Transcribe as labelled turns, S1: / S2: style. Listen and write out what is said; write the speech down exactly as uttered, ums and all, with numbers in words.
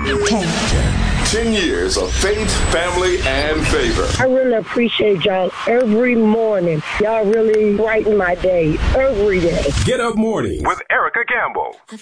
S1: ten.
S2: Ten years of faith, family, and favor.
S3: I really appreciate y'all every morning. Y'all really brighten my day every day.
S2: Get Up Mornings with Erica Campbell.